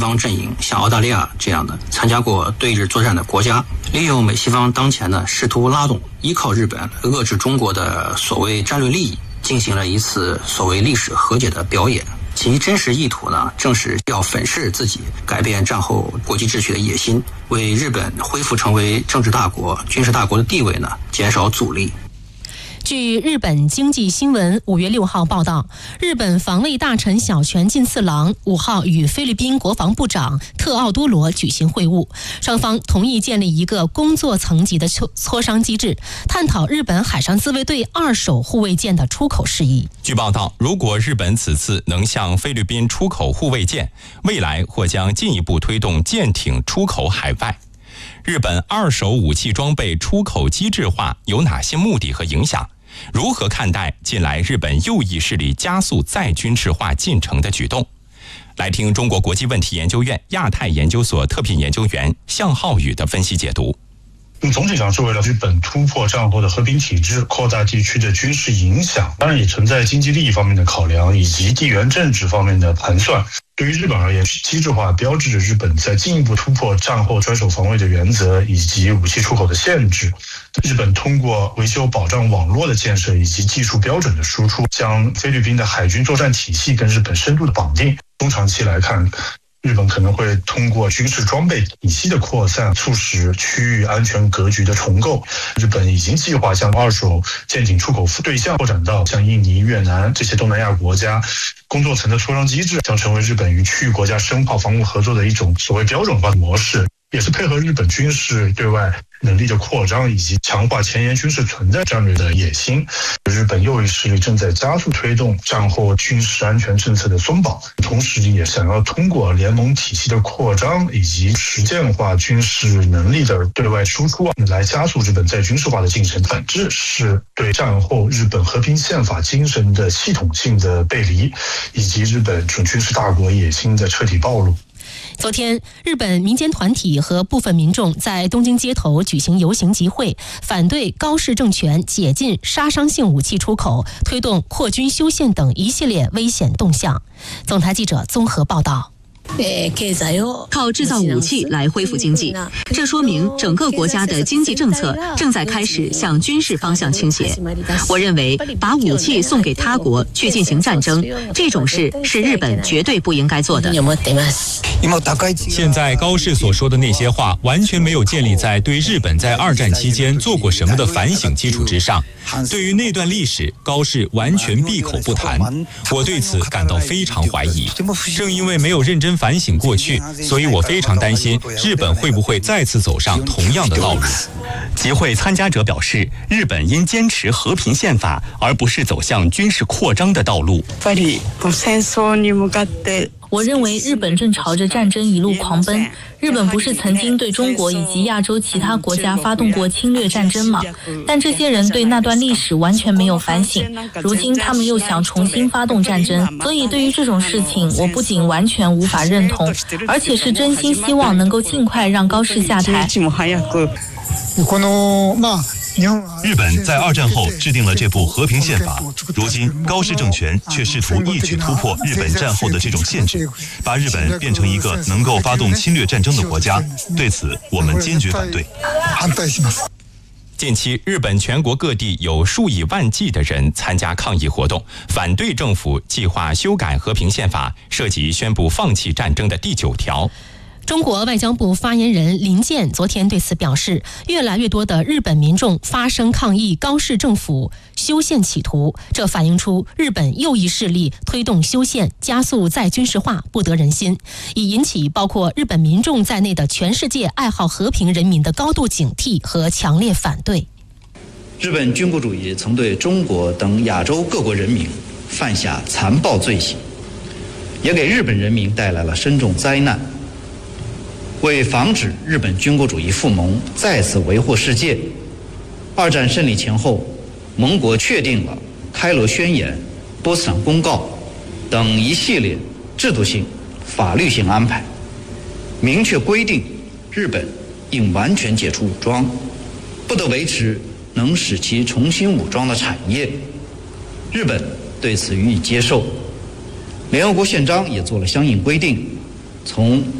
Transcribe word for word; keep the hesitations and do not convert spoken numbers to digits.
方阵营，像澳大利亚这样的参加过对日作战的国家，利用美西方当前呢试图拉动依靠日本遏制中国的所谓战略利益，进行了一次所谓历史和解的表演。其真实意图呢，正是要粉饰自己改变战后国际秩序的野心，为日本恢复成为政治大国、军事大国的地位呢减少阻力。 据日本经济新闻五月六号报道，日本防卫大臣小泉进次郎五号与菲律宾国防部长特奥多罗举行会晤，双方同意建立一个工作层级的磋商机制，探讨日本海上自卫队二手护卫舰的出口事宜。 据报道，如果日本此次能向菲律宾出口护卫舰，未来或将进一步推动舰艇出口海外。日本二手武器装备出口机制化有哪些目的和影响？如何看待近来日本右翼势力加速再军事化进程的举动？来听中国国际问题研究院亚太研究所特聘研究员向浩宇的分析解读。 总体上是为了日本突破战后的和平体制，扩大地区的军事影响，当然也存在经济利益方面的考量以及地缘政治方面的盘算。对于日本而言，机制化标志着日本在进一步突破战后专守防卫的原则以及武器出口的限制。日本通过维修保障网络的建设以及技术标准的输出，将菲律宾的海军作战体系跟日本深度的绑定。中长期来看，日本可能会通过军事装备体系的扩散，促使区域安全格局的重构。日本已经计划将二手舰艇出口对象扩展到像印尼、越南这些东南亚国家。工作层的磋商机制将成为日本与区域国家深化防务合作的一种所谓标准化的模式，也是配合日本军事对外能力的扩张以及强化前沿军事存在战略的野心。日本右翼势力正在加速推动战后军事安全政策的松绑，同时也想要通过联盟体系的扩张以及实践化军事能力的对外输出来加速日本再军事化的进程。本质是对战后日本和平宪法精神的系统性的背离，以及日本准军事大国野心的彻底暴露。 昨天，日本民间团体和部分民众在东京街头举行游行集会，反对高市政权解禁杀伤性武器出口，推动扩军修宪等一系列危险动向。总台记者综合报道。 靠制造武器来恢复经济，这说明整个国家的经济政策正在开始向军事方向倾斜。我认为把武器送给他国去进行战争，这种事是日本绝对不应该做的。 现在高市所说的那些话完全没有建立在对日本在二战期间做过什么的反省基础之上。对于那段历史，高市完全闭口不谈，我对此感到非常怀疑。正因为没有认真反省过去，所以我非常担心日本会不会再次走上同样的道路。 集会参加者表示，日本应坚持和平宪法，而不是走向军事扩张的道路。 我认为日本正朝着战争一路狂奔。日本不是曾经对中国以及亚洲其他国家发动过侵略战争吗？但这些人对那段历史完全没有反省，如今他们又想重新发动战争，所以对于这种事情，我不仅完全无法认同，而且是真心希望能够尽快让高市下台。 日本在二战后制定了这部和平宪法，如今高市政权却试图一举突破日本战后的这种限制，把日本变成一个能够发动侵略战争的国家。对此，我们坚决反对。 近期，日本全国各地有数以万计的人参加抗议活动，反对政府计划修改和平宪法，涉及宣布放弃战争的第九条。 中国外交部发言人林健昨天对此表示，越来越多的日本民众发声抗议高市政府修宪企图，这反映出日本右翼势力推动修宪、加速再军事化不得人心，已引起包括日本民众在内的全世界爱好和平人民的高度警惕和强烈反对。 日本军国主义曾对中国等亚洲各国人民犯下残暴罪行，也给日本人民带来了深重灾难。为防止日本军国主义复萌再次为祸世界，二战胜利前后，盟国确定了开罗宣言、波茨坦公告等一系列制度性、法律性安排，明确规定日本应完全解除武装，不得维持能使其重新武装的产业。日本对此予以接受。联合国宪章也做了相应规定，从